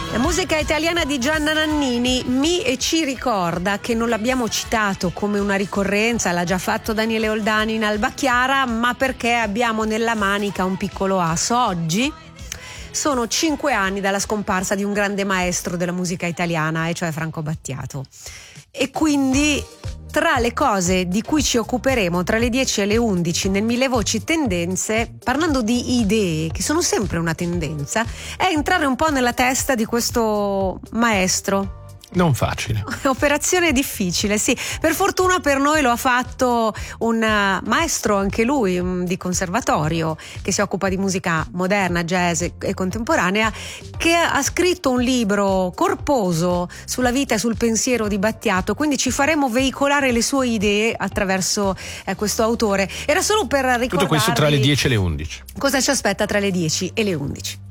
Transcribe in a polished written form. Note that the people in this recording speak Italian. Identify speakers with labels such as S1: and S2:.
S1: La musica italiana di Gianna Nannini ci ricorda che non l'abbiamo citato come una ricorrenza, l'ha già fatto Daniele Oldani in Alba Chiara, ma perché abbiamo nella manica un piccolo asso. Oggi sono 5 anni dalla scomparsa di un grande maestro della musica italiana, e cioè Franco Battiato. E quindi tra le cose di cui ci occuperemo tra le 10 e le 11 nel Mille Voci Tendenze, parlando di idee che sono sempre una tendenza, è entrare un po' nella testa di questo maestro.
S2: Non facile.
S1: Operazione difficile, sì. Per fortuna per noi lo ha fatto un maestro, anche lui, di conservatorio, che si occupa di musica moderna, jazz e contemporanea, che ha scritto un libro corposo sulla vita e sul pensiero di Battiato, quindi ci faremo veicolare le sue idee attraverso questo autore. Era solo per ricordarvi
S2: tutto questo tra le 10 e le 11.
S1: Cosa ci aspetta tra le 10 e le 11.